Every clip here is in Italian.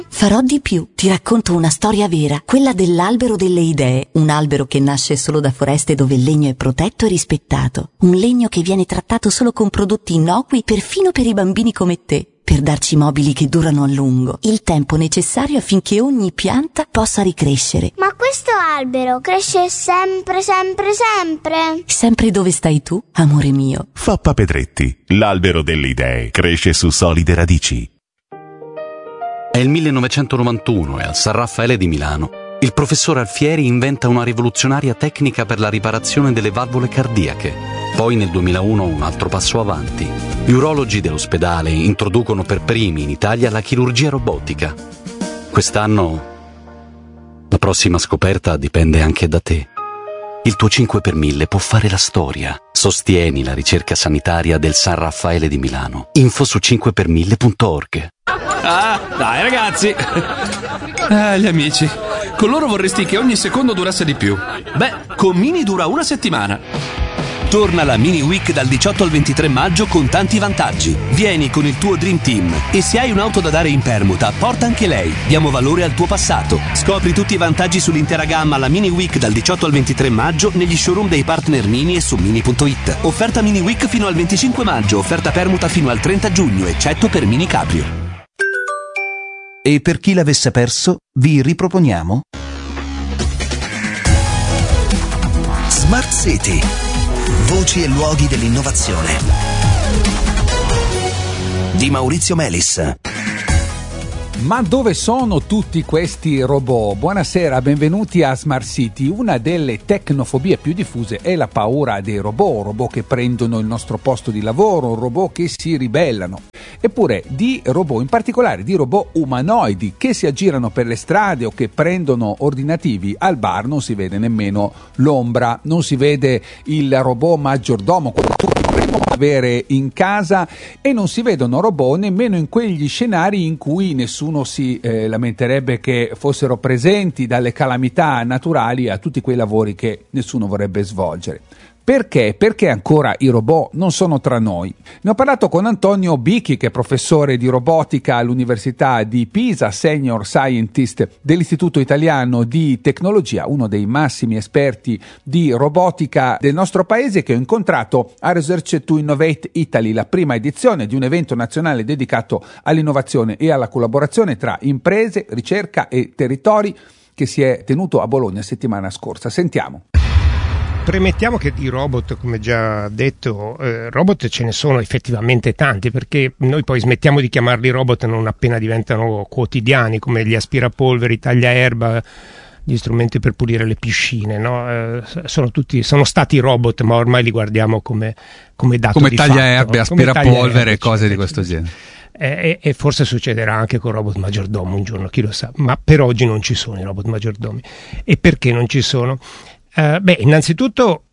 Farò di più. Ti racconto una storia vera, quella dell'albero delle idee, un albero che nasce solo da foreste dove il legno è protetto e rispettato, un legno che viene trattato solo con prodotti innocui perfino per i bambini come te, per darci mobili che durano a lungo, il tempo necessario affinché ogni pianta possa ricrescere. Ma questo albero cresce sempre, sempre, sempre? Sempre dove stai tu, amore mio. Fappa Pedretti, l'albero delle idee, cresce su solide radici. È il 1991 e al San Raffaele di Milano il professor Alfieri inventa una rivoluzionaria tecnica per la riparazione delle valvole cardiache. Poi nel 2001 un altro passo avanti. Gli urologi dell'ospedale introducono per primi in Italia la chirurgia robotica. Quest'anno la prossima scoperta dipende anche da te. Il tuo 5 per 1000 può fare la storia. Sostieni la ricerca sanitaria del San Raffaele di Milano. Info su 5per1000.org. Ah, dai ragazzi! Gli amici. Con loro vorresti che ogni secondo durasse di più. Beh, con Mini dura una settimana. Torna la Mini Week dal 18 al 23 maggio con tanti vantaggi. Vieni con il tuo Dream Team e se hai un'auto da dare in permuta, porta anche lei. Diamo valore al tuo passato. Scopri tutti i vantaggi sull'intera gamma alla Mini Week dal 18 al 23 maggio negli showroom dei partner Mini e su Mini.it. Offerta Mini Week fino al 25 maggio, offerta permuta fino al 30 giugno, eccetto per Mini Caprio. E per chi l'avesse perso, vi riproponiamo Smart City. Voci e luoghi dell'innovazione di Maurizio Melis. Ma dove sono tutti questi robot? Buonasera, benvenuti a Smart City. Una delle tecnofobie più diffuse è la paura dei robot che prendono il nostro posto di lavoro, robot che si ribellano. Eppure di robot, in particolare di robot umanoidi che si aggirano per le strade o che prendono ordinativi, al bar non si vede nemmeno l'ombra, non si vede il robot maggiordomo, quello che dovremmo avere in casa, e non si vedono robot nemmeno in quegli scenari in cui nessuno si lamenterebbe che fossero presenti dalle calamità naturali a tutti quei lavori che nessuno vorrebbe svolgere. Perché? Perché ancora i robot non sono tra noi? Ne ho parlato con Antonio Bicchi, che è professore di robotica all'Università di Pisa, senior scientist dell'Istituto Italiano di Tecnologia, uno dei massimi esperti di robotica del nostro paese, che ho incontrato a Research to Innovate Italy, la prima edizione di un evento nazionale dedicato all'innovazione e alla collaborazione tra imprese, ricerca e territori, che si è tenuto a Bologna settimana scorsa. Sentiamo. Premettiamo che di robot, come già detto, robot ce ne sono effettivamente tanti, perché noi poi smettiamo di chiamarli robot non appena diventano quotidiani, come gli aspirapolveri, tagliaerba, gli strumenti per pulire le piscine, no? Sono stati robot, ma ormai li guardiamo come dato come di tagliaerbe, fatto, aspirapolvere e cose di questo genere. E forse succederà anche con robot maggiordomo un giorno, chi lo sa, ma per oggi non ci sono i robot maggiordomi. E perché non ci sono? Innanzitutto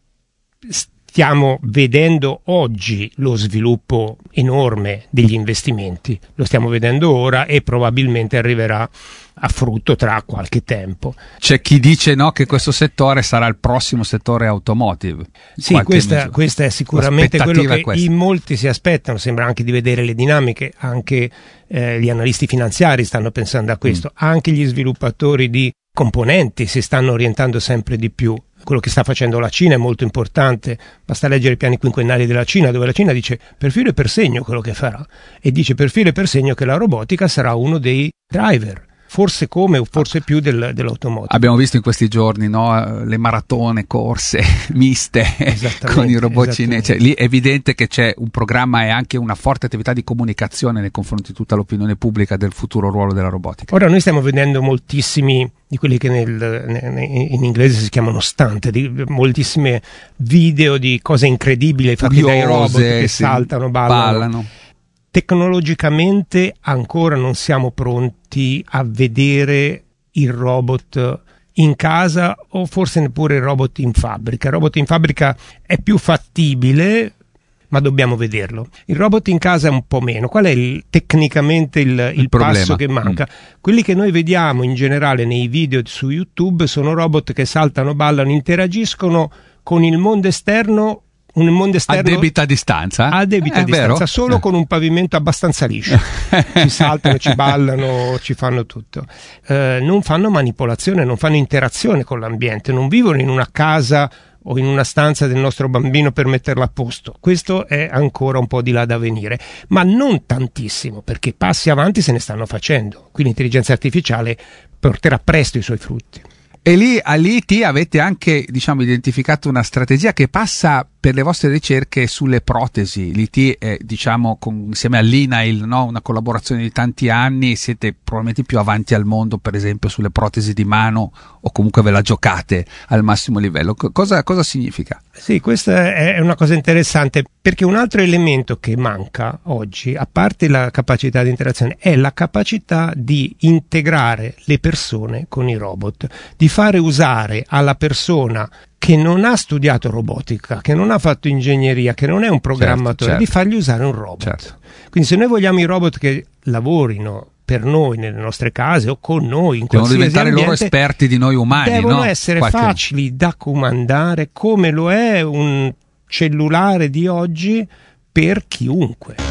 stiamo vedendo oggi lo sviluppo enorme degli investimenti, lo stiamo vedendo ora e probabilmente arriverà a frutto tra qualche tempo. C'è chi dice che questo settore sarà il prossimo settore automotive. Sì, questa è sicuramente quello che in molti si aspettano, sembra anche di vedere le dinamiche, anche gli analisti finanziari stanno pensando a questo, anche gli sviluppatori di componenti si stanno orientando sempre di più. Quello che sta facendo la Cina è molto importante, basta leggere i piani quinquennali della Cina, dove la Cina dice per filo e per segno quello che farà, e dice per filo e per segno che la robotica sarà uno dei driver, forse come o forse più dell'automotive. Abbiamo visto in questi giorni le maratone, corse miste con i robot cinesi. Lì è evidente che c'è un programma e anche una forte attività di comunicazione nei confronti di tutta l'opinione pubblica del futuro ruolo della robotica. Ora noi stiamo vedendo moltissimi di quelli che in inglese si chiamano stunt, moltissime video di cose incredibili fatti dai robot che saltano, ballano. Tecnologicamente ancora non siamo pronti a vedere il robot in casa o forse neppure il robot in fabbrica. Il robot in fabbrica è più fattibile, ma dobbiamo vederlo. Il robot in casa è un po' meno. Qual è tecnicamente il passo che manca? Quelli che noi vediamo in generale nei video su YouTube sono robot che saltano, ballano, interagiscono con il mondo esterno un mondo esterno a debita distanza, solo con un pavimento abbastanza liscio. Ci saltano, ci ballano, ci fanno tutto. Non fanno manipolazione, non fanno interazione con l'ambiente, non vivono in una casa o in una stanza del nostro bambino per metterla a posto. Questo è ancora un po' di là da venire, ma non tantissimo, perché passi avanti se ne stanno facendo. Quindi l'intelligenza artificiale porterà presto i suoi frutti. E lì all'IT avete anche, diciamo, identificato una strategia che passa per le vostre ricerche sulle protesi. L'IT è, diciamo, insieme all'INAIL, no? Una collaborazione di tanti anni, siete probabilmente più avanti al mondo, per esempio, sulle protesi di mano, o comunque ve la giocate al massimo livello. Cosa significa? Sì, questa è una cosa interessante, perché un altro elemento che manca oggi, a parte la capacità di interazione, è la capacità di integrare le persone con i robot, di fare usare alla persona che non ha studiato robotica, che non ha fatto ingegneria, che non è un programmatore, di fargli usare un robot. Quindi se noi vogliamo i robot che lavorino per noi nelle nostre case o con noi in qualsiasi ambiente, devono diventare ambiente, loro esperti di noi umani, devono essere facili da comandare, come lo è un cellulare di oggi per chiunque.